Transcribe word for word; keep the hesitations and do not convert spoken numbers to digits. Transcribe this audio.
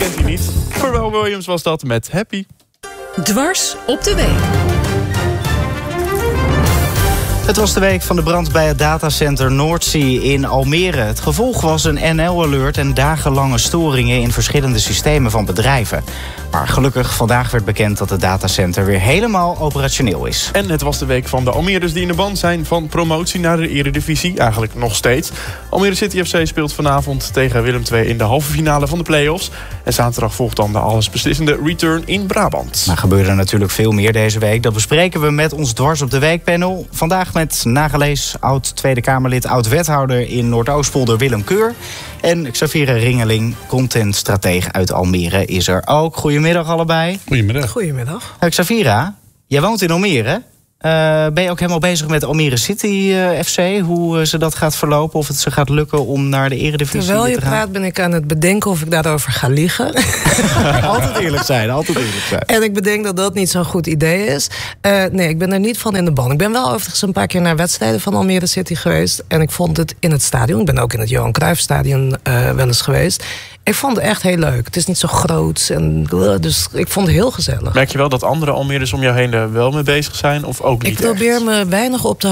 kent hij niet. Pharrell Williams was dat met Happy. Dwars op de week. Het was de week van de brand bij het datacenter Noordzee in Almere. Het gevolg was een N L-alert en dagenlange storingen in verschillende systemen van bedrijven. Maar gelukkig vandaag werd bekend dat het datacenter weer helemaal operationeel is. En het was de week van de Almeres die in de band zijn van promotie naar de Eredivisie. Eigenlijk nog steeds. Almere City F C speelt vanavond tegen Willem twee in de halve finale van de play-offs. En zaterdag volgt dan de allesbeslissende return in Brabant. Maar gebeurde natuurlijk veel meer deze week. Dat bespreken we met ons Dwars op de Week panel. Vandaag met nagelees oud Tweede Kamerlid, oud-wethouder in Noordoostpolder Willem Keur. En Xaviera Ringeling, contentstratege uit Almere, is er ook. Goedemiddag allebei. Goedemiddag. Goedemiddag. Uh, Xaviera, jij woont in Almere. Uh, ben je ook helemaal bezig met Almere City uh, F C? Hoe uh, ze dat gaat verlopen? Of het ze gaat lukken om naar de Eredivisie te gaan? Terwijl je praat ben ik aan het bedenken of ik daarover ga liegen. Altijd eerlijk zijn, altijd eerlijk zijn. En ik bedenk dat dat niet zo'n goed idee is. Uh, nee, ik ben er niet van in de ban. Ik ben wel overigens een paar keer naar wedstrijden van Almere City geweest. En ik vond het in het stadion. Ik ben ook in het Johan Cruijff Stadion uh, wel eens geweest. Ik vond het echt heel leuk. Het is niet zo groot. En, dus ik vond het heel gezellig. Merk je wel dat andere Almeres om jou heen er wel mee bezig zijn? Of ook niet Ik probeer echt? me weinig op te